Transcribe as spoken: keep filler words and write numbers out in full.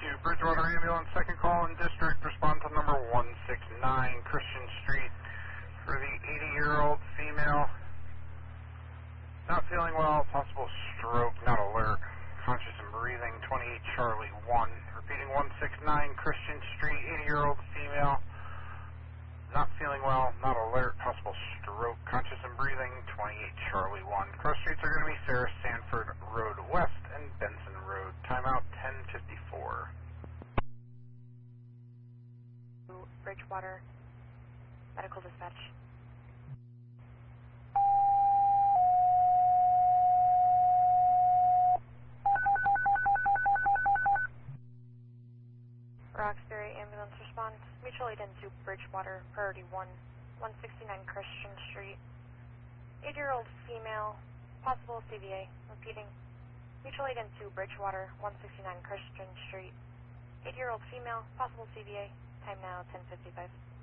two, Bridgewater Ambulance, second call in district, respond to number one six nine Christian Street for the eighty-year-old female. Not feeling well, possible stroke, not alert, conscious and breathing, twenty-eight Charlie one. Repeating one six nine Christian Street, eighty-year-old female. Not feeling well, not alert, possible stroke, conscious and breathing, twenty-eight Charlie one. Cross streets are going to be Sarah Sanford Road West and Benson Road. Timeout ten fifty-four. Bridgewater, medical dispatch. Roxbury ambulance response. Mutual aid into Bridgewater, priority one, one sixty-nine Christian Street. eighty-year-old female, possible C V A. Repeating. Mutual aid into Bridgewater, one sixty-nine Christian Street. eighty-year-old female, possible C V A. Time now ten fifty-five.